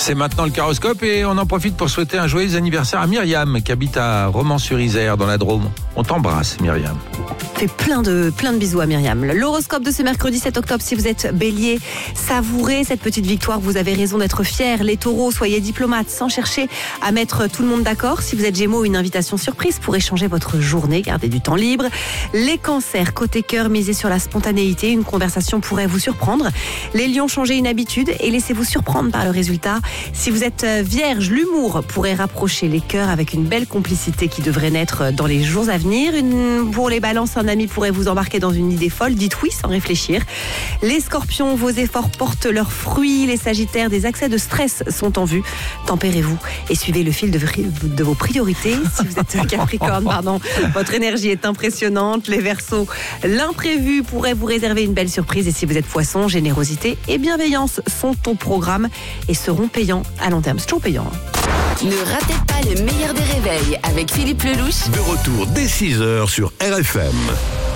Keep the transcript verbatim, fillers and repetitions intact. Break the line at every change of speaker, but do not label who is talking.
C'est maintenant le Caroscope et on en profite pour souhaiter un joyeux anniversaire à Myriam qui habite à Romans-sur-Isère dans la Drôme. On t'embrasse Myriam.
Fait plein de, plein de bisous à Myriam. L'horoscope de ce mercredi sept octobre, si vous êtes bélier, savourez cette petite victoire, vous avez raison d'être fiers. Les taureaux, soyez diplomates sans chercher à mettre tout le monde d'accord. Si vous êtes gémeaux, une invitation surprise pour échanger votre journée, gardez du temps libre. Les cancers, côté cœur, misez sur la spontanéité, une conversation pourrait vous surprendre. Les lions, changez une habitude et laissez-vous surprendre par le résultat. Si vous êtes vierge, l'humour pourrait rapprocher les cœurs avec une belle complicité qui devrait naître dans les jours à venir. Une, pour les balances, un ami pourrait vous embarquer dans une idée folle, dites oui sans réfléchir. Les scorpions, vos efforts portent leurs fruits. Les sagittaires, des accès de stress sont en vue. Tempérez-vous et suivez le fil de, de vos priorités. Si vous êtes capricorne, pardon, votre énergie est impressionnante. Les verseaux, l'imprévu pourrait vous réserver une belle surprise. Et si vous êtes poisson, générosité et bienveillance sont au programme et seront payants à long terme. C'est toujours payant. Hein.
Ne ratez pas le meilleur des réveils avec Philippe Lelouch.
De retour dès six heures sur R F M.